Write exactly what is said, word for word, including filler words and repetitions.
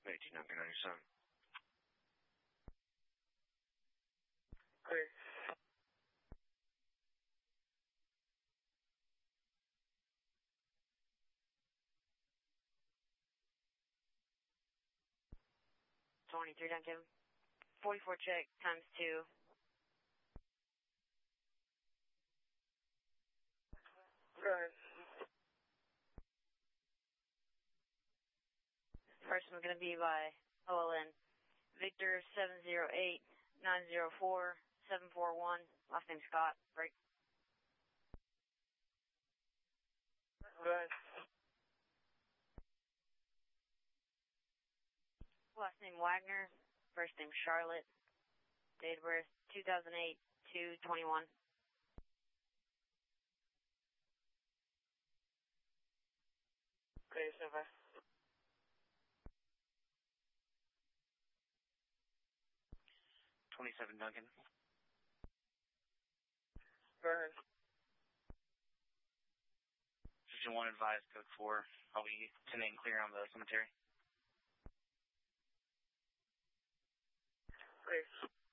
eighteen nineteen ninety-seven. Clear. twenty-three Duncan. forty-four check times two. Go ahead. First one's going to be by O L N. Victor seven zero eight nine zero four seven four one. Last name Scott. Break. Go ahead. Last name Wagner. First name Charlotte. Date of birth two thousand eight two twenty-one. Okay, stand by. twenty-seven Duncan. Go ahead. fifty-one advised, code four. I'll be ten eight clear on the cemetery. Okay.